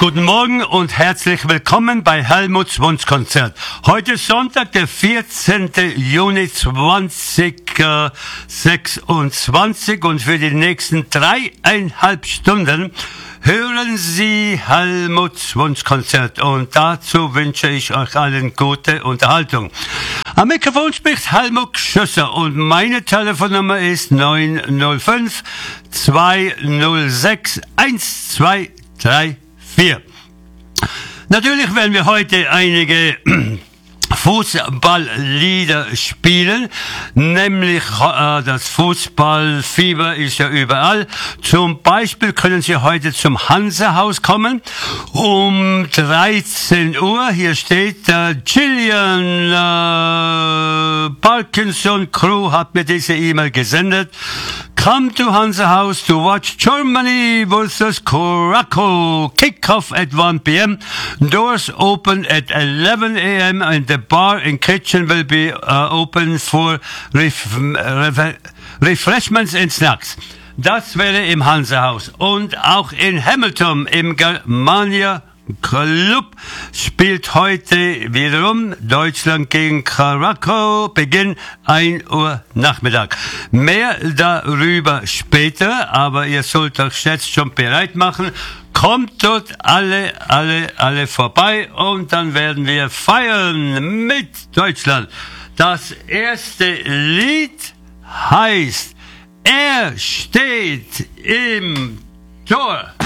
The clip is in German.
Guten Morgen und herzlich willkommen bei Helmuts Wunschkonzert. Heute ist Sonntag, der 14. Juni 2026 und für die nächsten 3,5 Stunden hören Sie Helmuts Wunschkonzert und dazu wünsche ich euch allen gute Unterhaltung. Am Mikrofon spricht Helmut Schüsser und meine Telefonnummer ist 905 206 1234. Natürlich werden wir heute einige Fußballlieder spielen, nämlich das Fußballfieber ist ja überall. Zum Beispiel können Sie heute zum Hansehaus kommen um 13 Uhr. Hier steht Gillian Parkinson Crew hat mir diese E-Mail gesendet. Come to Hansehaus to watch Germany versus Krakow. Kickoff at 1 p.m. Doors open at 11 a.m. and the bar and kitchen will be open for refreshments and snacks. Das wäre im Hansehaus. Und auch in Hamilton im Germania Club spielt heute wiederum Deutschland gegen Krakow, Beginn 1 Uhr Nachmittag. Mehr darüber später, aber ihr sollt euch jetzt schon bereit machen. Kommt dort alle vorbei und dann werden wir feiern mit Deutschland. Das erste Lied heißt Er steht im Tor.